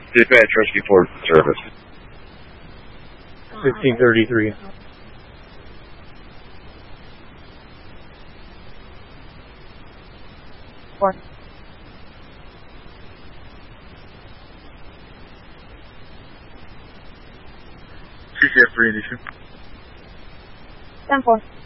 Dispatch Rescue Port Service. 1533. Four. CCF 3 edition. 10-4.